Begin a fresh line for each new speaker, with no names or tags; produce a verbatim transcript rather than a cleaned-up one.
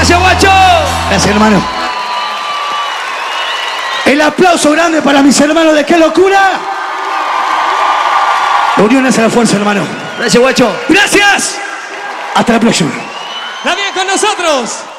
Gracias, guacho.
Gracias, hermano. El aplauso grande para mis hermanos de Qué Locura. La unión hace la fuerza, hermano.
Gracias, guacho.
Gracias. Hasta la próxima.
También con nosotros.